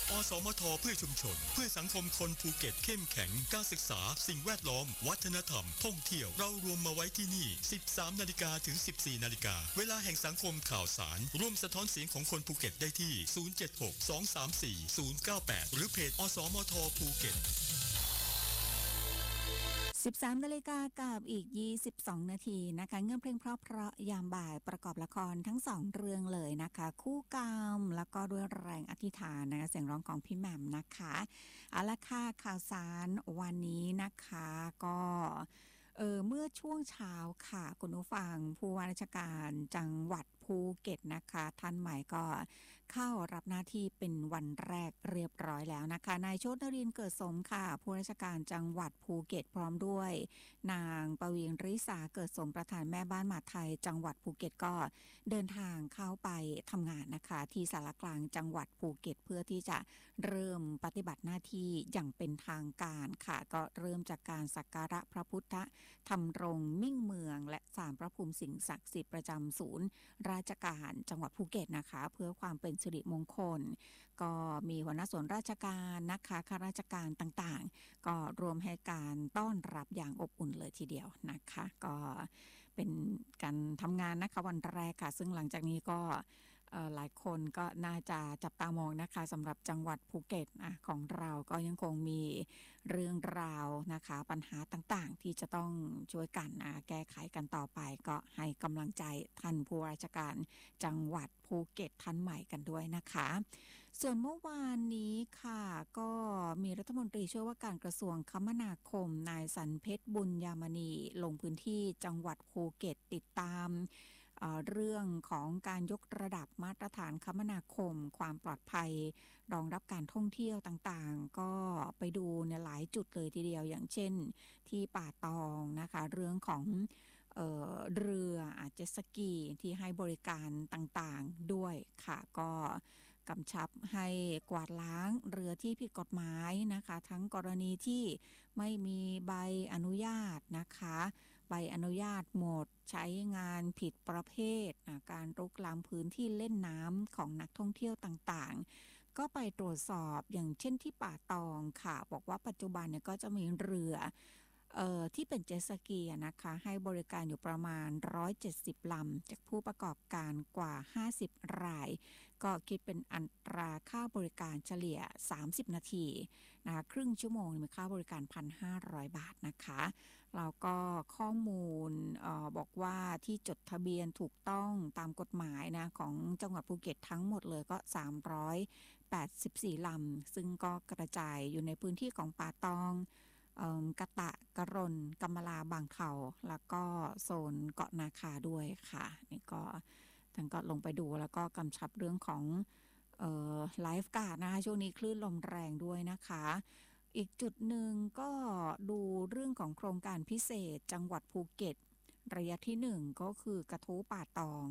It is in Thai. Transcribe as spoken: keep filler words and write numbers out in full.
อสมทเพื่อชุมชนเพื่อสังคมคนภูเก็ตเข้มแข็งการศึกษาสิ่งแวดล้อมวัฒนธรรมท่องเที่ยวเรารวมมาไว้ที่นี่ สิบสามนาฬิกา ถึง สิบสี่นาฬิกา เวลาแห่งสังคมข่าวสารร่วมสะท้อนเสียงของคนภูเก็ตได้ที่ ศูนย์ เจ็ด หก สอง สาม สี่ ศูนย์ เก้า แปด หรือเพจอสมทภูเก็ตสิบสามนาฬิกากับอีกยี่สิบสองนาทีนะคะเงื่อนเพลงเพราะๆยามบ่ายประกอบละครทั้งสองเรื่องเลยนะคะคู่กรรมแล้วก็ด้วยแรงอธิษฐานนะคะเสียงร้องของพี่แหม่มนะคะเอาละค่ะข่าวสารวันนี้นะคะก็เออเมื่อช่วงเช้าค่ะคุณผู้ฟังผู้ว่าราชการจังหวัดภูเก็ตนะคะท่านใหม่ก็เข้ารับหน้าที่เป็นวันแรกเรียบร้อยแล้วนะคะนายโชตินรินทร์เกิดสมค่ะผู้ราชการจังหวัดภูเก็ตพร้อมด้วยนางปวีณริษาเกิดสมประธานแม่บ้านมหาดไทยจังหวัดภูเก็ตก็เดินทางเข้าไปทำงานนะคะที่ศาลากลางจังหวัดภูเก็ตเพื่อที่จะเริ่มปฏิบัติหน้าที่อย่างเป็นทางการค่ะก็เริ่มจากการสักการะพระพุทธธรรมรงค์มิ่งเมืองและศาลพระภูมิสิ่งศักดิ์สิทธิ์ประจำศูนย์ราชการจังหวัดภูเก็ตนะคะเพื่อความเป็นสิริมงคลก็มีหัวหน้าส่วนราชการนะคะข้าราชการต่างๆก็รวมให้การต้อนรับอย่างอบอุ่นเลยทีเดียวนะคะก็เป็นการทำงานนะคะวันแรกค่ะซึ่งหลังจากนี้ก็หลายคนก็น่าจะจับตามองนะคะสำหรับจังหวัดภูเก็ตอ่ะของเราก็ยังคงมีเรื่องราวนะคะปัญหาต่างๆที่จะต้องช่วยกันนะแก้ไขกันต่อไปก็ให้กำลังใจท่านผู้ราชการจังหวัดภูเก็ตท่านใหม่กันด้วยนะคะส่วนเมื่อวานนี้ค่ะก็มีรัฐมนตรีช่วยว่าการกระทรวงคมนาคมนายสันเพชรบุญยามณีลงพื้นที่จังหวัดภูเก็ตติดตามเอ่อเรื่องของการยกระดับมาตรฐานคมนาคมความปลอดภัยรองรับการท่องเที่ยวต่างๆก็ไปดูในหลายจุดเลยทีเดียวอย่างเช่นที่ป่าตองนะคะเรื่องของเอ่อเรืออาจจะสกีที่ให้บริการต่างๆด้วยค่ะก็กำชับให้กวาดล้างเรือที่ผิดกฎหมายนะคะทั้งกรณีที่ไม่มีใบอนุญาตนะคะใบอนุญาตหมดใช้งานผิดประเภทการรุกล้ำพื้นที่เล่นน้ำของนักท่องเที่ยวต่างๆก็ไปตรวจสอบอย่างเช่นที่ป่าตองค่ะบอกว่าปัจจุบันเนี่ยก็จะมีเรือเอ่อที่เป็นเจ็ตสกีนะคะให้บริการอยู่ประมาณหนึ่งร้อยเจ็ดสิบลำจากผู้ประกอบการกว่าห้าสิบรายก็คิดเป็นอัตราค่าบริการเฉลี่ยสามสิบนาทีนะคะครึ่งชั่วโมงมีค่าบริการ หนึ่งพันห้าร้อย บาทนะคะแล้วก็ข้อมูลเอ่อบอกว่าที่จดทะเบียนถูกต้องตามกฎหมายนะของจังหวัดภูเก็ตทั้งหมดเลยก็สามร้อยแปดสิบสี่ลำซึ่งก็กระจายอยู่ในพื้นที่ของป่าตองกะตะกะรนกำมะลาบางเถาแล้วก็โซนเกาะนาคาด้วยค่ะนี่ก็ท่านก็ลงไปดูแล้วก็กำชับเรื่องของเอ่อไลฟ์การ์ดนะคะช่วงนี้คลื่นลมแรงด้วยนะคะอีกจุดหนึ่งก็ดูเรื่องของโครงการพิเศษจังหวัดภูเก็ตระยะที่หนึ่งก็คือกระทู้ป่าตอง